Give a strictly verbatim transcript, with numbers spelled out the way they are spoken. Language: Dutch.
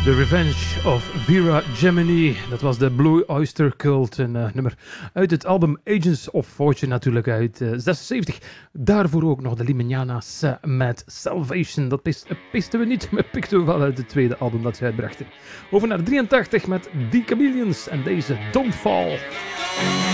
The Revenge of Vera Gemini. Dat was de Blue Oyster Cult. Een uh, nummer uit het album Agents of Fortune, natuurlijk uit uh, zesenzeventig. Daarvoor ook nog de Limanianas uh, met Salvation. Dat pist, uh, pisten we niet, maar pikten we wel uit het tweede album dat ze uitbrachten. Over naar drieëntachtig met The Chameleons en deze Don't Fall.